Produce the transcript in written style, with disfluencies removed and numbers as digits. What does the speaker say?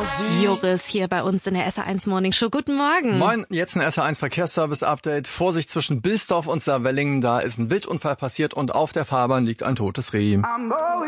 Joris hier bei uns in der SR1 Morning Show. Guten Morgen. Moin, jetzt ein SR1 Verkehrsservice-Update. Vorsicht zwischen Bilsdorf und Saarwellingen, da ist ein Wildunfall passiert und auf der Fahrbahn liegt ein totes Reh.